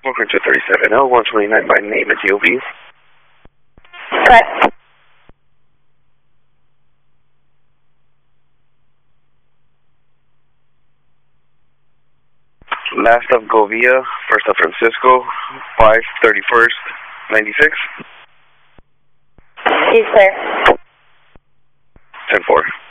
Welcome to 37L, 129 by name at DOB. Correct. Last of Govia, first of Francisco, 531st, 96. He's clear. 10-4.